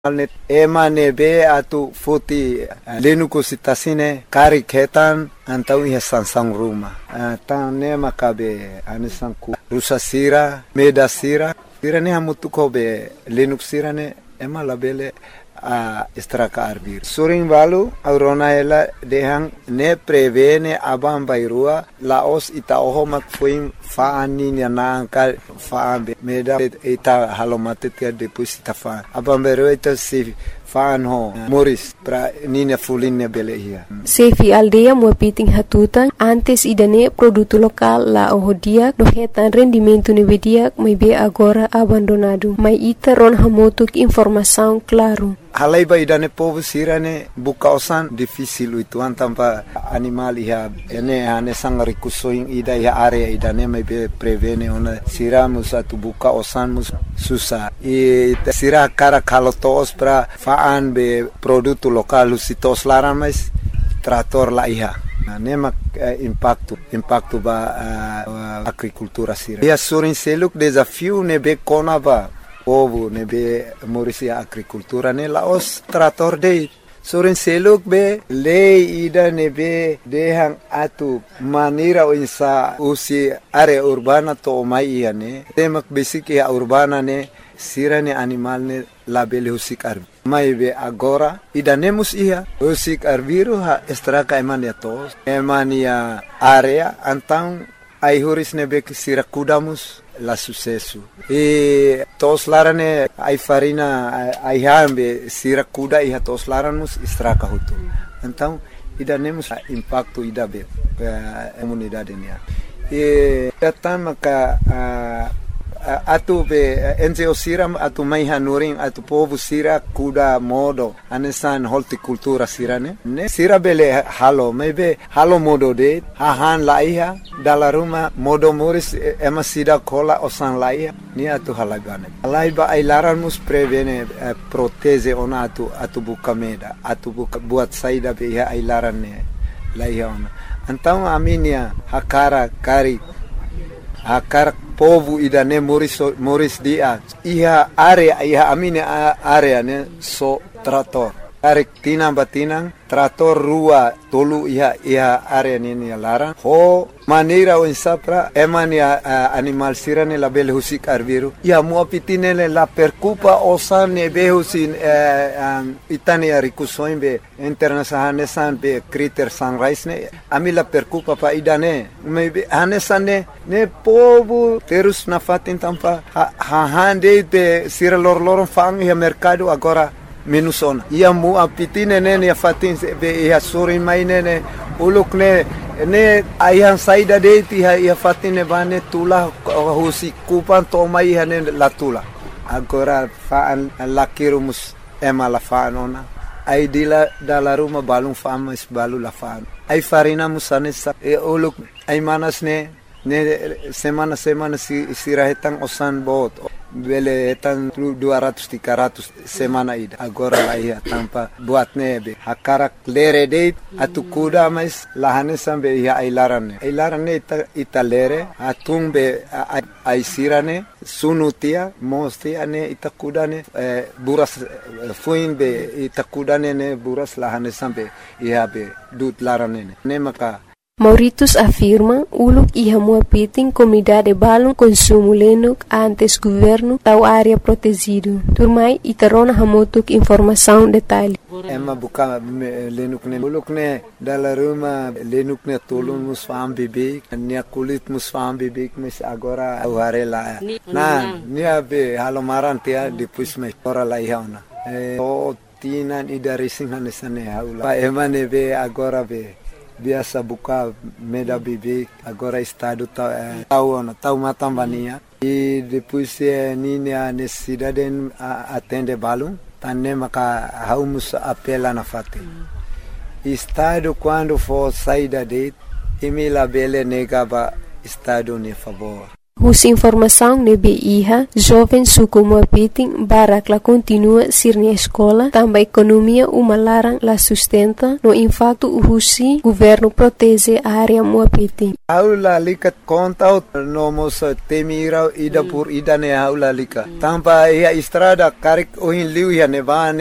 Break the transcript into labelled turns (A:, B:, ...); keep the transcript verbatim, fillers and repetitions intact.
A: Ema nebe atu futi lenuku sitasine kari ketan antau ia sansang rumah. Tang nema kabe anisanku rusa sira meda sira sira ne hamutu kobe lenuk sira ne ema labele a estraka arbir. Suring balu aurona ela dehang ne prevene abam bairua laos ita oho mak fuim faani ni anangka faambe meda ita halomate tia depois ita fa abam bairua ita si faan ho Morris pra nina fulinne bele hia.
B: Sefi aldeia muapiting hatutan antes idane produto lokal la ohodia dohetan rendimento nevedia mai be agora abandonado. Mai ita ron hamotuk informação claro.
A: Halaiba idane povo sirane buka osan difícil itu antampa animal ia ene ane sangari kusoing ida ia area idane mai be prevene ona siramus atu buka osan mus susah. I sira cara kalotos pra faan be produto lokal lusitos laran mais trator la ia. Nah, nema eh, impacto impacto ba uh, agricultura sira. Ia surin seluk desafio nebe konaba povo nebe morisia agricultura ne laos trator de soren seluk be lei ida nebe dehang atu manira insa usi area urbana to mai iane temak basic ya urbana ne sirane animal ne label husik ar mai be agora ida nemus ia husik arbiru ha estraka emania tos emania area antang ai huris nebe sira kudamus la sucesso e tos larane ai farina ai hambe sira kuda e tos laramus estraka hutu então ida nemos impacto ida be a comunidade nia e atama ka atu be enzo siram atu mai hanuring atu povo sira kuda modo anesan horticultura sirane ne sira bele halo maybe halo modo de hahan laiha dalla ruma modo moris ema sida kola osan laiha ni atu halagane laiba ai laranmus prevene eh, proteze ona atu atu bukameda atu buka buat saida be ai larane laiha ona então aminia hakara kari akar povo idane moris moris dia iha area iha amine area ne so trator arek tinang batinang trator rua tolu iha iha area ni lara ho manera o insapra emania uh, animal sirane la bel husik arbiru ia muapitine la percupa osan ne behusin uh, um, itania rikusoin be international san be critter sunrise ne amila percupa pa idane maybe hanesan ne ne povo terus na fatin tampa ha, ha hande be sira lor lor fang ia mercado agora minusona ia muapitine ne ne fatin be ia sorin mainene uluk ne ne ayah saida de ti ia fatine bane tula husi kupan to mai hane la tula agora faan lakirumus ema la faanona ai dila dala ruma balung famas balu la faan ai farina musane sa e uluk ai manas ne ne semana semana si sirahetan osan bot bele etan dua ratus tiga ratus semana ida agora la ia tampa buat nebe hakarak lere de atu kuda mais lahane sambe ia ailarane ailarane ita ita lere atumbe ai sirane sunutia mostia ne ita kudane eh, buras fuin be ita kudane ne buras lahane sambe ia be dut larane ne maka
B: Mauritius afirma uluk iha muapiting comunidade balung consumo lenuk antes governo tau área protegido. Turmai itarona hamotuk informação detalhe.
A: Emma buka lenuk ne uluk ne dala ruma lenuk ne tolun musfam bibik nia kulit musfam bibik mes agora aware la. Na nia be halomaran tia depois me ora la ihauna. E o tinan ida racing hanesane haula. Pa Emma ne be agora be biasa buka meda bibi agora estado tau eh, tau na tau matambania e depois eh, nini a necessidade a atende balum tanne maka haumus apela na fate mm. Estado quando for saída de emila bele negava estado ne favor
B: Hus informação nebe iha, jovem suku Muapiting barak la continua sirni escola, também economia uma larang la sustenta, no impacto uhusi, governo protege a área Muapiting.
A: Aula likat kontaut nomos temira ida pur ida ne aula lika. Tampa ia estrada karik ohin liu ya nevane